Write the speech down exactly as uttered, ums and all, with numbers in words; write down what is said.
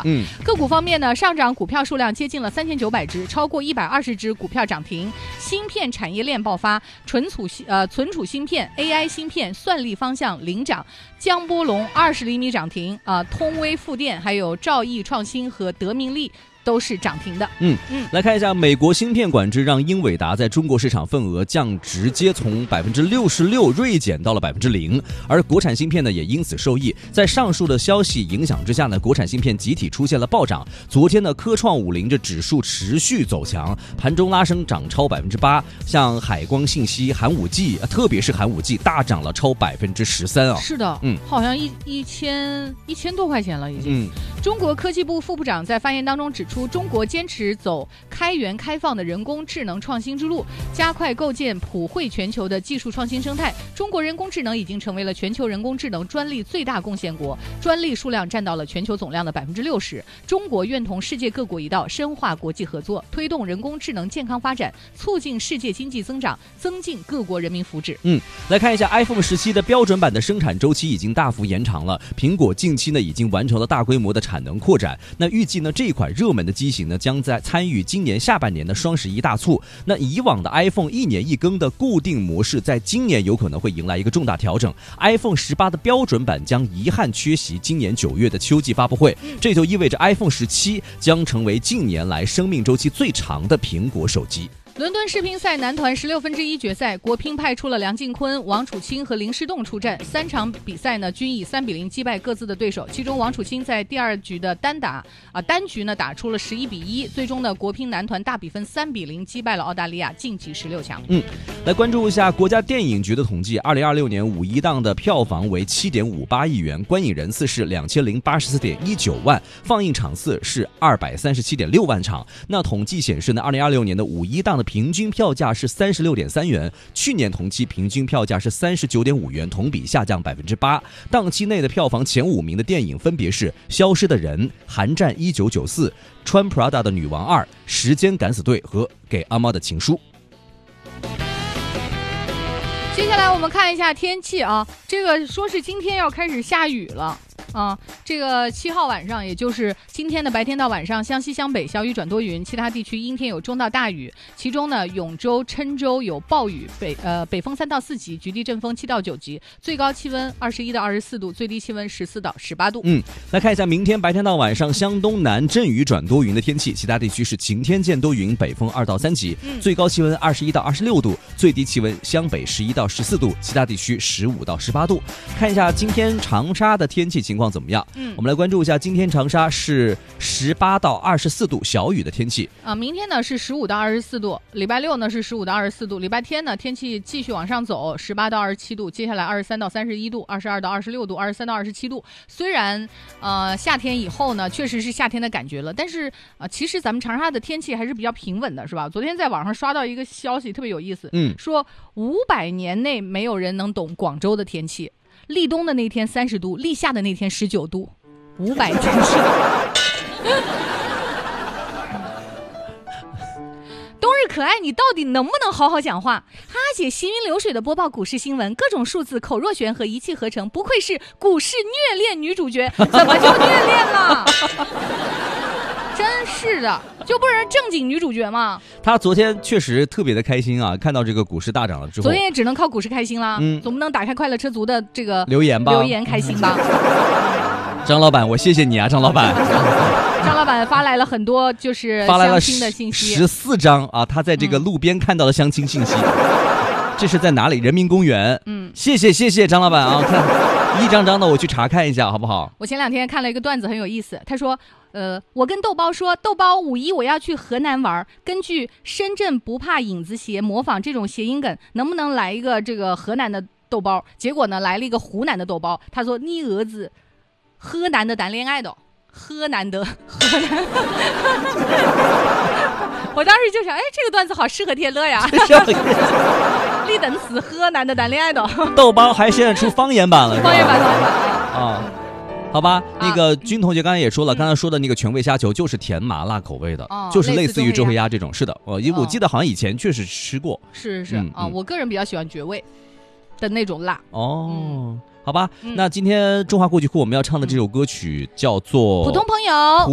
嗯， 个股方面呢，上涨股票数量接近了三千九百只，超过一百二十只股票涨停。芯片产业链爆发，存储呃存储芯片、A I 芯片、算力方向领涨。江波龙二十厘米涨停啊、呃，通威富电还有兆易创新和德明利都是涨停的。 嗯嗯，来看一下，美国芯片管制让英伟达在中国市场份额降，直接从百分之六十六锐减到了百分之零，而国产芯片呢也因此受益。在上述的消息影响之下呢，国产芯片集体出现了暴涨。昨天呢，科创五零这指数持续走强，盘中拉升涨超百分之八，像海光信息、寒武纪，特别是寒武纪大涨了超百分之十三啊。 是的，嗯，好像一一千一千多块钱了已经。嗯，中国科技部副部长在发言当中指出。中国坚持走开源开放的人工智能创新之路，加快构建普惠全球的技术创新生态。中国人工智能已经成为了全球人工智能专利最大贡献国，专利数量占到了全球总量的百分之六十。中国愿同世界各国一道，深化国际合作，推动人工智能健康发展，促进世界经济增长，增进各国人民福祉。 嗯，来看一下 iPhone 十七的标准版的生产周期已经大幅延长了，苹果近期呢已经完成了大规模的产能扩展。那预计呢这一款热门的机型呢将在参与今年下半年的双十一大促。那以往的 iPhone 一年一更的固定模式在今年有可能会迎来一个重大调整， iPhone 十八的标准版将遗憾缺席今年九月的秋季发布会，这就意味着 iPhone 十七将成为近年来生命周期最长的苹果手机。 伦敦世乒赛男团十六分之一决赛，国乒派出了梁靖昆、王楚钦和林诗栋出战。三场比赛呢，均以三比零击败各自的对手。其中王楚钦在第二局的单打啊单局呢打出了十一比一，最终呢国乒男团大比分三比零击败了澳大利亚，晋级十六强。 嗯，来关注一下国家电影局的统计，二零二六年五一档的票房为七点五八亿元，观影人次是两千零八十四点一九万，放映场次是二百三十七点六万场。那统计显示呢，二零二六年的五一档的平均票价是三十六点三元，去年同期平均票价是三十九点五元，同比下降百分之八。档期内的票房前五名的电影分别是《消失的人》、《寒战一九九四》、《穿 Prada 的女王二》、《时间敢死队》和《给阿妈的情书》。 接下来我们看一下天气啊，这个说是今天要开始下雨了。啊，这个七号晚上，也就是今天的白天到晚上，湘西湘北小雨转多云，其他地区阴天有中到大雨。其中呢，永州、郴州有暴雨，北呃北风三到四级，局地阵风七到九级，最高气温二十一到二十四度，最低气温十四到十八度。 嗯，来看一下明天白天到晚上，湘东南阵雨转多云的天气，其他地区是晴天见多云，北风二到三级，嗯、最高气温二十一到二十六度，最低气温湘北十一到十四度，其他地区十五到十八度。看一下今天长沙的天气情况怎么样？嗯，我们来关注一下，今天长沙是十八到二十四度，小雨的天气啊。明天呢是十五到二十四度，礼拜六呢是十五到二十四度，礼拜天呢天气继续往上走，十八到二十七度，接下来二十三到三十一度，二十二到二十六度，二十三到二十七度。虽然呃夏天以后呢确实是夏天的感觉了，但是啊、呃、其实咱们长沙的天气还是比较平稳的，是吧？昨天在网上刷到一个消息特别有意思，嗯，说五百年内没有人能懂广州的天气。立冬的那天三十度，立夏的那天十九度，五百真是。冬日可爱，你到底能不能好好讲话？哈姐行云流水的播报股市新闻，各种数字口若悬河，一气呵成，不愧是股市虐恋女主角。怎么就虐恋了？真是的，就不是正经女主角吗？ 她昨天确实特别的开心啊，看到这个股市大涨了之后， 昨天也只能靠股市开心啦，嗯，总不能打开快乐车族的这个留言吧？ 留言开心吧？ 张老板，我谢谢你啊，张老板。 张老板发来了很多就是相亲的信息， 十四张啊，他在这个路边看到了相亲信息。嗯、这是在哪里？人民公园。嗯，谢谢谢谢张老板啊，看一张张的我去查看一下，好不好？ 我前两天看了一个段子，很有意思。他说，呃，我跟豆包说，豆包五一我要去河南玩，根据深圳不怕影子鞋模仿这种谐音梗，能不能来一个这个河南的豆包？结果呢，来了一个湖南的豆包。他说，你儿子河南的谈恋爱的。河南的河南，我当时就想，哎，这个段子好适合天乐呀！立等死河南的谈恋爱的豆包还现在出方言版了， 方言版，方言版啊。好吧，那个君同学刚才也说了，刚才说的那个全味虾球就是甜麻辣口味的，就是类似于周黑鸭这种。是的，我因为我记得好像以前确实吃过。 是是啊，我个人比较喜欢绝味的那种辣。 哦。好吧、嗯，那今天中华过去库我们要唱的这首歌曲叫做《 普通朋友》。